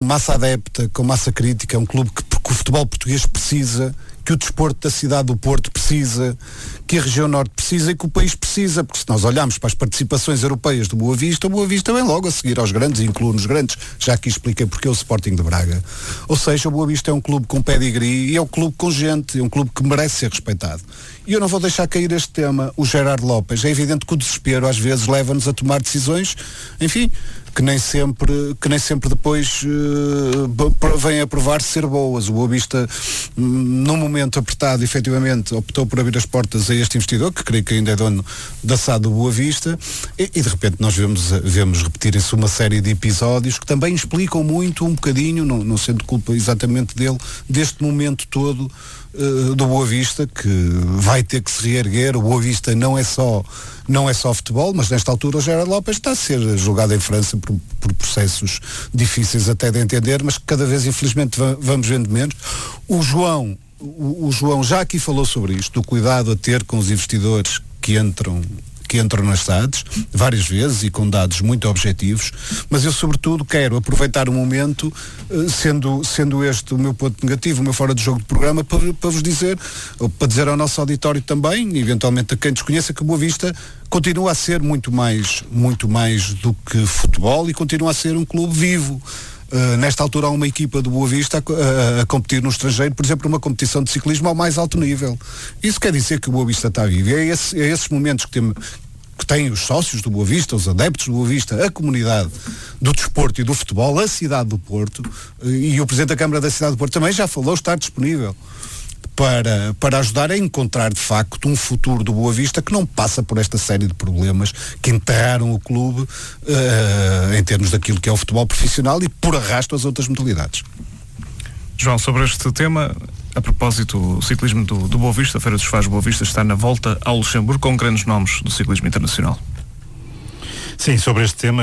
massa adepta, com massa crítica, é um clube que o futebol português precisa, que o desporto da cidade do Porto precisa, que a região norte precisa e que o país precisa, porque se nós olharmos para as participações europeias do Boa Vista, o Boa Vista vem logo a seguir aos grandes, incluo nos grandes, já aqui expliquei porque é o Sporting de Braga. Ou seja, o Boa Vista é um clube com pedigree e é um clube com gente, é um clube que merece ser respeitado. E eu não vou deixar cair este tema, o Gerardo Lopes. É evidente que o desespero às vezes leva-nos a tomar decisões, enfim, que nem sempre depois vêm a provar ser boas. O Boa Vista, num momento apertado, efetivamente, optou por abrir as portas a este investidor, que creio que ainda é dono da SAD do Boa Vista, e de repente nós vemos repetirem-se uma série de episódios que também explicam muito, um bocadinho, não sendo culpa exatamente dele, deste momento todo do Boa Vista, que vai ter que se reerguer. O Boa Vista não é só futebol, mas nesta altura o Gerardo Lopes está a ser julgado em França por processos difíceis até de entender, mas que cada vez infelizmente vamos vendo menos. O João já aqui falou sobre isto, do cuidado a ter com os investidores que entram nas SADs, várias vezes e com dados muito objetivos, mas eu sobretudo quero aproveitar o momento, sendo este o meu ponto negativo, o meu fora de jogo de programa, para vos dizer, ou para dizer ao nosso auditório também, e eventualmente a quem desconheça, que o Boa Vista continua a ser muito mais do que futebol e continua a ser um clube vivo. Nesta altura há uma equipa do Boa Vista a competir no estrangeiro, por exemplo, uma competição de ciclismo ao mais alto nível. Isso quer dizer que o Boa Vista está vivo. É esses momentos que têm os sócios do Boa Vista, os adeptos do Boa Vista, a comunidade do desporto e do futebol, a cidade do Porto, e o Presidente da Câmara da cidade do Porto também já falou, estar disponível para ajudar a encontrar de facto um futuro do Boa Vista que não passa por esta série de problemas que enterraram o clube em termos daquilo que é o futebol profissional e por arrasto as outras modalidades. João, sobre este tema, a propósito, o ciclismo do Boa Vista, a Feira dos Fados Boa Vista está na volta ao Luxemburgo com grandes nomes do ciclismo internacional. Sim, sobre este tema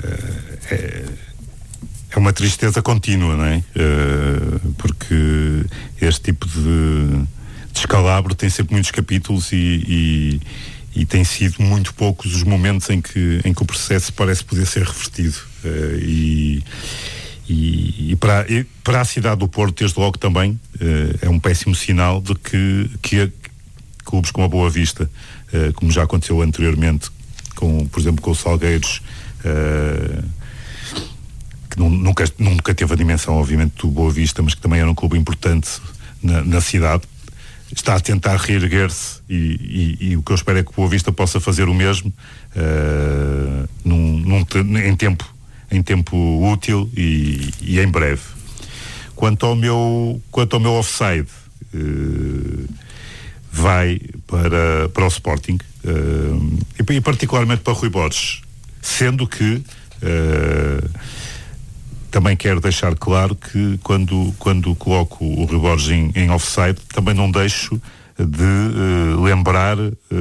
é uma tristeza contínua, não é? Porque este tipo de descalabro tem sempre muitos capítulos e tem sido muito poucos os momentos em que o processo parece poder ser revertido. E para a cidade do Porto, desde logo também, é um péssimo sinal de que clubes como a Boa Vista, como já aconteceu anteriormente, por exemplo, com o Salgueiros, que nunca teve a dimensão, obviamente, do Boa Vista, mas que também era um clube importante na cidade, está a tentar reerguer-se e o que eu espero é que o Boa Vista possa fazer o mesmo em tempo útil e em breve. Quanto ao meu offside, vai para o Sporting e particularmente para Rui Borges, sendo que também quero deixar claro que quando coloco o Rui Borges em offside, também não deixo de lembrar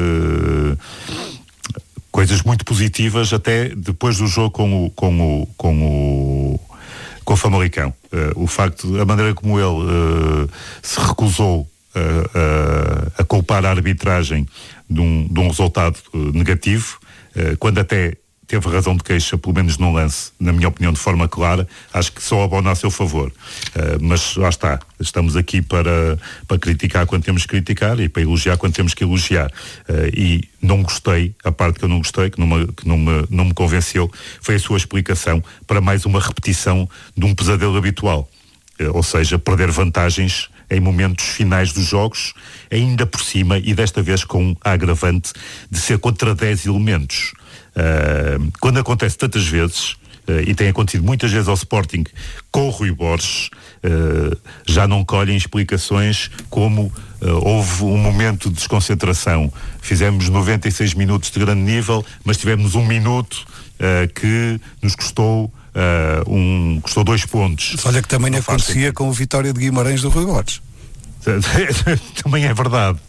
coisas muito positivas até depois do jogo com o Famalicão. O facto, a maneira como ele se recusou a culpar a arbitragem de um resultado negativo, quando até teve razão de queixa, pelo menos num lance, na minha opinião, de forma clara, acho que só abona a seu favor. Mas lá está, estamos aqui para criticar quando temos que criticar e para elogiar quando temos que elogiar. E não gostei, a parte que eu não gostei, que não me convenceu, foi a sua explicação para mais uma repetição de um pesadelo habitual. Ou seja, perder vantagens em momentos finais dos jogos, ainda por cima, e desta vez com a agravante de ser contra 10 elementos. Quando acontece tantas vezes, e tem acontecido muitas vezes ao Sporting com o Rui Borges, já não colhem explicações como houve um momento de desconcentração, fizemos 96 minutos de grande nível, mas tivemos um minuto que nos custou 2 pontos. Olha que também acontecia com o Vitória de Guimarães do Rui Borges. Também é verdade.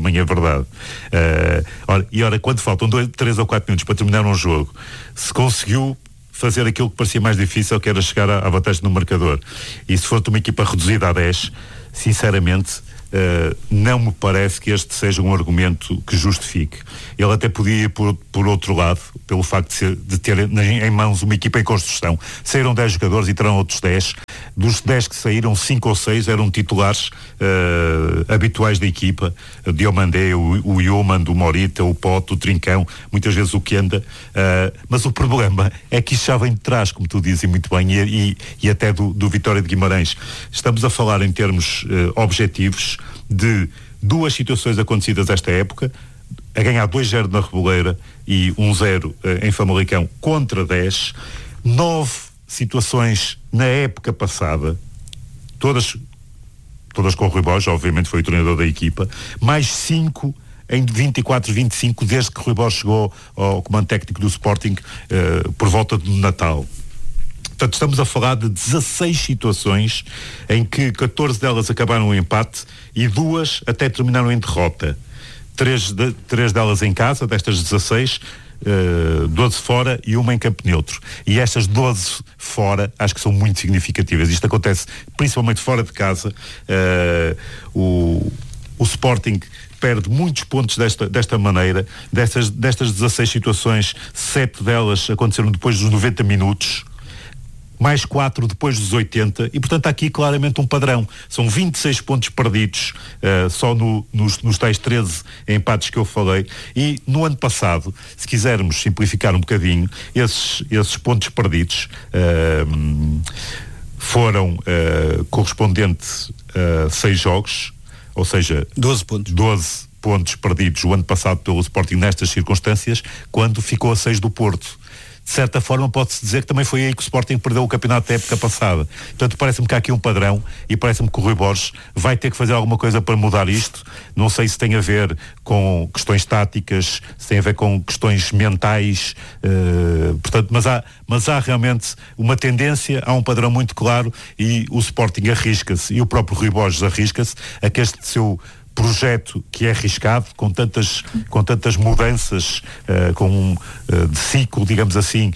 Ora, quando faltam 3 ou 4 minutos para terminar um jogo, se conseguiu fazer aquilo que parecia mais difícil, que era chegar à vantagem no marcador, e se for uma equipa reduzida a 10, sinceramente, não me parece que este seja um argumento que justifique. Ele até podia ir por outro lado, pelo facto de ter em mãos uma equipa em construção. Saíram 10 jogadores e terão outros 10. Dos 10 que saíram, 5 ou 6 eram titulares habituais da equipa. O Diomandé, o Yoman, o Morita, o Pote, o Trincão, muitas vezes o Kenda. Mas o problema é que isto já vem de trás, como tu dizes muito bem, e até do Vitória de Guimarães. Estamos a falar em termos objetivos de 2 situações acontecidas esta época, a ganhar 2-0 na Reboleira e 1-0 em Famalicão contra 10, 9 situações na época passada, todas com o Rui Borges, obviamente foi o treinador da equipa, mais 5 em 24-25 desde que o Rui Borges chegou ao comando técnico do Sporting por volta do Natal. Portanto, estamos a falar de 16 situações em que 14 delas acabaram em empate e 2 até terminaram em derrota. 3 delas em casa, destas 16, 12 fora e uma em campo neutro. E estas 12 fora acho que são muito significativas. Isto acontece principalmente fora de casa. O Sporting perde muitos pontos desta maneira. Destas 16 situações, 7 delas aconteceram depois dos 90 minutos. Mais 4 depois dos 80 e portanto há aqui claramente um padrão. São 26 pontos perdidos só nos tais 13 empates que eu falei, e no ano passado, se quisermos simplificar um bocadinho, esses pontos perdidos foram correspondentes a 6 jogos, ou seja, 12 pontos perdidos o ano passado pelo Sporting nestas circunstâncias, quando ficou a 6 do Porto. De certa forma pode-se dizer que também foi aí que o Sporting perdeu o campeonato da época passada. Portanto, parece-me que há aqui um padrão e parece-me que o Rui Borges vai ter que fazer alguma coisa para mudar isto. Não sei se tem a ver com questões táticas, se tem a ver com questões mentais, portanto, mas há realmente uma tendência, há um padrão muito claro, e o Sporting arrisca-se, e o próprio Rui Borges arrisca-se a que este seu projeto, que é arriscado, com tantas mudanças, de ciclo, digamos assim,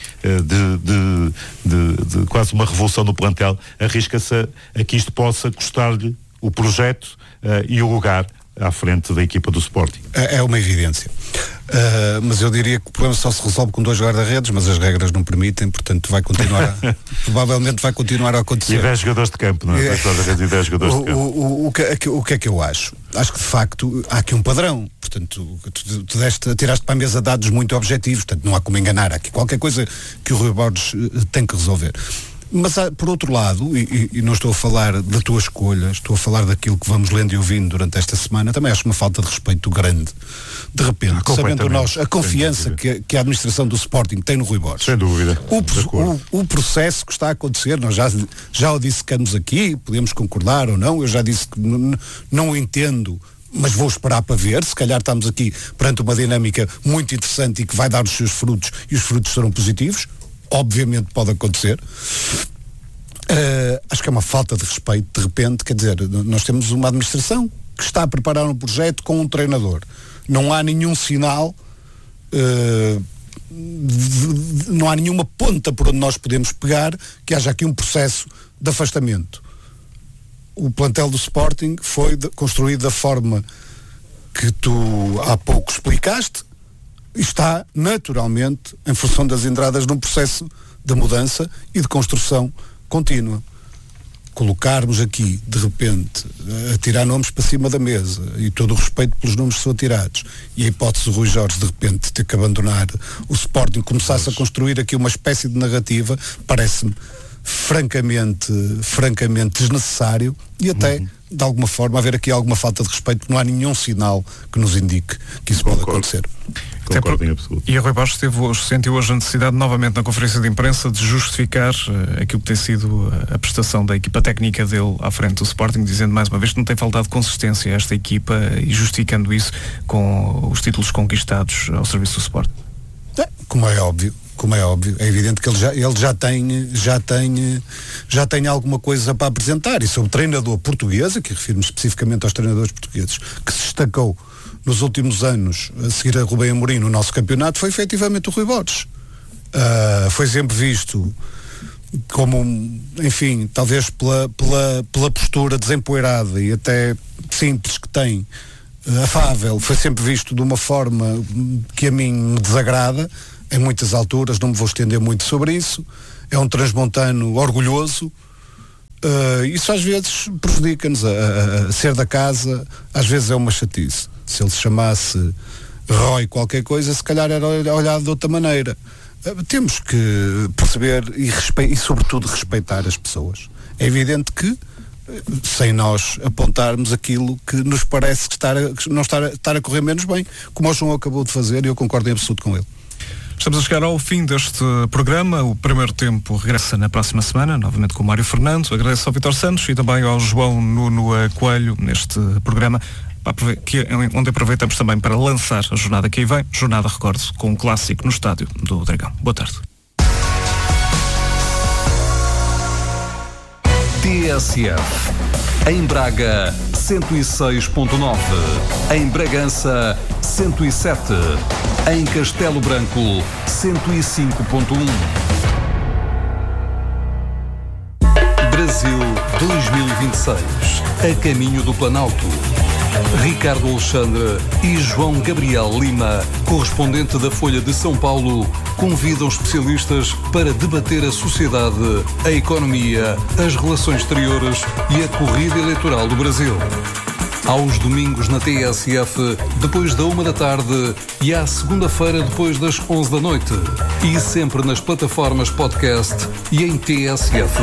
de quase uma revolução no plantel, arrisca-se a que isto possa custar-lhe o projeto e o lugar à frente da equipa do Sporting. É uma evidência. Mas eu diria que o problema só se resolve com 2 guarda-redes, mas as regras não permitem, portanto vai continuar provavelmente vai continuar a acontecer. E 10 jogadores de campo, não é? 2 guarda-redes e 10 jogadores de campo. O que é que eu acho? Acho que de facto há aqui um padrão. Portanto, tu tiraste para a mesa dados muito objetivos, portanto não há como enganar. Há aqui qualquer coisa que o Rui Borges tem que resolver. Mas, por outro lado, e não estou a falar da tua escolha, estou a falar daquilo que vamos lendo e ouvindo durante esta semana, também acho uma falta de respeito grande. De repente, sabendo nós a confiança que a administração do Sporting tem no Rui Borges. Sem dúvida. O processo que está a acontecer, nós já o dissecamos aqui, podemos concordar ou não, eu já disse que não entendo, mas vou esperar para ver. Se calhar estamos aqui perante uma dinâmica muito interessante e que vai dar os seus frutos, e os frutos serão positivos. Obviamente pode acontecer. Acho que é uma falta de respeito, de repente, quer dizer, nós temos uma administração que está a preparar um projeto com um treinador. Não há nenhum sinal, não há nenhuma ponta por onde nós podemos pegar que haja aqui um processo de afastamento. O plantel do Sporting foi construído da forma que tu há pouco explicaste, está naturalmente em função das entradas num processo de mudança e de construção contínua. Colocarmos aqui, de repente, a tirar nomes para cima da mesa, e todo o respeito pelos nomes que são tirados, e a hipótese do Rui Jorge de repente ter que abandonar o Sporting, começasse a construir aqui uma espécie de narrativa, parece-me francamente desnecessário, e até de alguma forma haver aqui alguma falta de respeito, porque não há nenhum sinal que nos indique que isso pode acontecer. Concordo em absoluto. E a Rui Borges sentiu hoje a necessidade novamente na conferência de imprensa de justificar aquilo que tem sido a prestação da equipa técnica dele à frente do Sporting, dizendo mais uma vez que não tem faltado consistência a esta equipa, e justificando isso com os títulos conquistados ao serviço do Sporting. Como é óbvio, é evidente que ele já tem alguma coisa para apresentar, e sobre o treinador português, aqui refiro-me especificamente aos treinadores portugueses, que se destacou nos últimos anos a seguir a Rubem Amorim no nosso campeonato, foi efetivamente o Rui Borges. Foi sempre visto como, enfim, talvez pela postura desempoeirada e até simples que tem, afável, foi sempre visto de uma forma que a mim me desagrada em muitas alturas, não me vou estender muito sobre isso. É um transmontano orgulhoso, Isso às vezes prejudica-nos a ser da casa, às vezes é uma chatice. Se ele se chamasse Roy qualquer coisa, se calhar era olhado de outra maneira. Temos que perceber e sobretudo respeitar as pessoas. É evidente que sem nós apontarmos aquilo que nos parece que estar a correr menos bem, como o João acabou de fazer, e eu concordo em absoluto com ele. Estamos a chegar ao fim deste programa. O primeiro tempo regressa na próxima semana, novamente com o Mário Fernando. Agradeço ao Vítor Santos e também ao João Nuno Coelho neste programa, onde aproveitamos também para lançar a jornada que aí vem. Jornada, recordo, com um clássico no Estádio do Dragão. Boa tarde. TSF. Em Braga, 106.9. Em Bragança, 107. Em Castelo Branco, 105.1. Brasil 2026. A caminho do Planalto. Ricardo Alexandre e João Gabriel Lima, correspondente da Folha de São Paulo, convidam especialistas para debater a sociedade, a economia, as relações exteriores e a corrida eleitoral do Brasil. Aos domingos na TSF, depois da 1 da tarde, e à segunda-feira, depois das 11 da noite. E sempre nas plataformas podcast e em TSF.